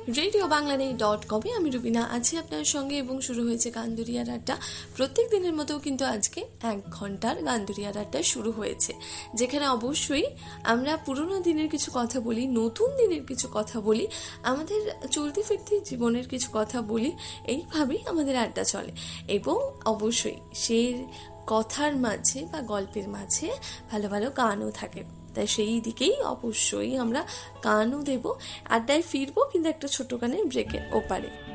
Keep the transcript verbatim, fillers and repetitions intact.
Radio Bangla নেই dot কমে আমি রুবিনা আছি আপনার সঙ্গে এবং শুরু হয়েছে গানদুরিয়ার আড্ডা। প্রত্যেক দিনের মতো কিন্তু আজকে এক ঘন্টার গানদুরিয়ার আড্ডা শুরু হয়েছে, যেখানে অবশ্যই আমরা পুরোনো দিনের কিছু কথা বলি, নতুন দিনের কিছু কথা বলি, আমাদের চলতি ফিরতি জীবনের কিছু কথা বলি। এইভাবেই আমাদের আড্ডা চলে এবং অবশ্যই সেই কথার মাঝে বা গল্পের মাঝে ভালো ভালো গানও থাকে। তাই সেই দিকেই অবশ্যই আমরা গানও দেব, আড্ডায় ফিরবো কিন্তু একটা ছোট গানের ব্রেকের ওপারে।